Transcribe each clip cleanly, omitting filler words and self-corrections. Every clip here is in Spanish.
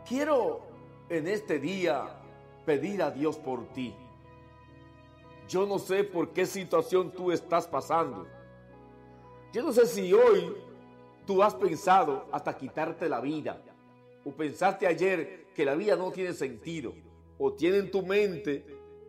quiero en este día pedir a Dios por ti. Yo no sé por qué situación tú estás pasando. Yo no sé si hoy tú has pensado hasta quitarte la vida, o pensaste ayer que la vida no tiene sentido, o tiene en tu mente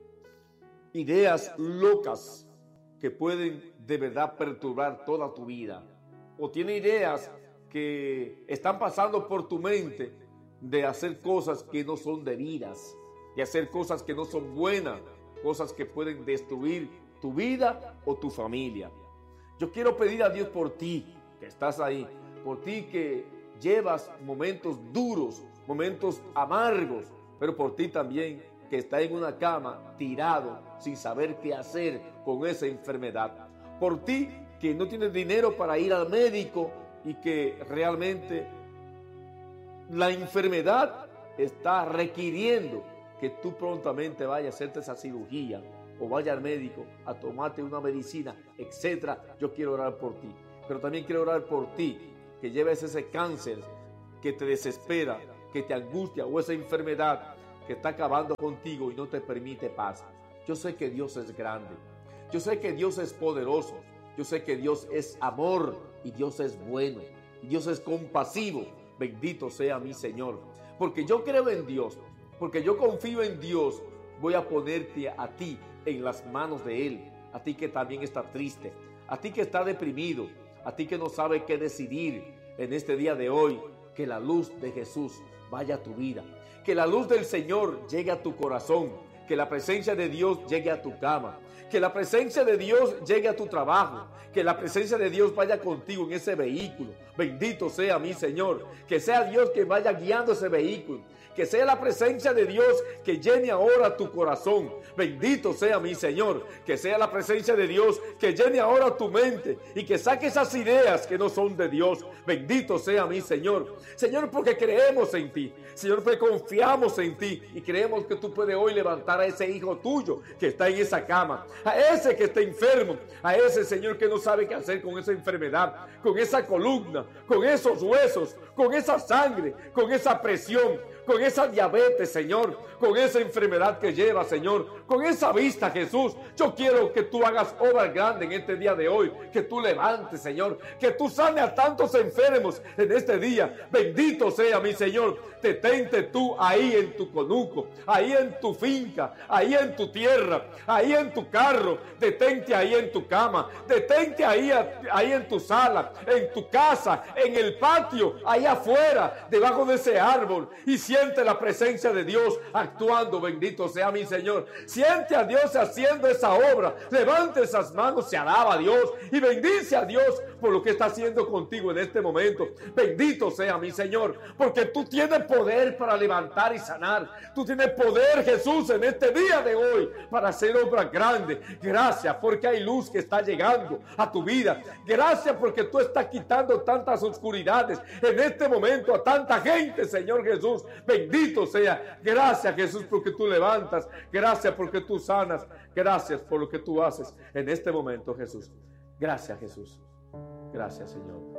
ideas locas que pueden de verdad perturbar toda tu vida, o tiene ideas que están pasando por tu mente de hacer cosas que no son debidas, de hacer cosas que no son buenas, cosas que pueden destruir tu vida o tu familia. Yo quiero pedir a Dios por ti, que estás ahí, por ti que llevas momentos duros, momentos amargos, pero por ti también que está en una cama tirado sin saber qué hacer con esa enfermedad. Por ti que no tienes dinero para ir al médico y que realmente la enfermedad está requiriendo que tú prontamente vayas a hacerte esa cirugía o vaya al médico a tomarte una medicina, etc. Yo quiero orar por ti, pero también quiero orar por ti que lleves ese cáncer que te desespera, que te angustia, o esa enfermedad que está acabando contigo y no te permite paz. Yo sé que Dios es grande, yo sé que Dios es poderoso, yo sé que Dios es amor y Dios es bueno, y Dios es compasivo. Bendito sea mi Señor, porque yo creo en Dios, porque yo confío en Dios. Voy a ponerte a ti en las manos de Él, a ti que también está triste, a ti que está deprimido, a ti que no sabe qué decidir en este día de hoy. Que la luz de Jesús vaya a tu vida, que la luz del Señor llegue a tu corazón, que la presencia de Dios llegue a tu cama, que la presencia de Dios llegue a tu trabajo, que la presencia de Dios vaya contigo en ese vehículo. Bendito sea mi Señor, que sea Dios que vaya guiando ese vehículo, que sea la presencia de Dios que llene ahora tu corazón. Bendito sea mi Señor, que sea la presencia de Dios que llene ahora tu mente y que saque esas ideas que no son de Dios. Bendito sea mi Señor. Señor, porque creemos en ti. Señor, porque confiamos en ti y creemos que tú puedes hoy levantar a ese hijo tuyo que está en esa cama, a ese que está enfermo, a ese, Señor, que no sabe qué hacer con esa enfermedad, con esa columna, con esos huesos, con esa sangre, con esa presión, con esa diabetes, Señor, con esa enfermedad que lleva, Señor, con esa vista, Jesús. Yo quiero que tú hagas obras grandes en este día de hoy, que tú levantes, Señor, que tú sanes a tantos enfermos en este día. Bendito sea mi Señor. Detente tú ahí en tu conuco, ahí en tu finca, ahí en tu tierra, ahí en tu carro, detente ahí en tu cama, detente ahí en tu sala, en tu casa, en el patio, ahí afuera, debajo de ese árbol, y siente la presencia de Dios actuando. Bendito sea mi Señor. Siente a Dios haciendo esa obra. Levante esas manos, se alaba a Dios y bendice a Dios por lo que está haciendo contigo en este momento. Bendito sea mi Señor, porque tú tienes poder para levantar y sanar. Tú tienes poder, Jesús, en este día de hoy para hacer obras grandes. Gracias porque hay luz que está llegando a tu vida. Gracias porque tú estás quitando tantas oscuridades en este momento a tanta gente, Señor Jesús. Bendito sea. Gracias, Jesús, porque tú levantas. Gracias porque tú sanas. Gracias por lo que tú haces en este momento, Jesús. Gracias, Jesús. Gracias, Señor.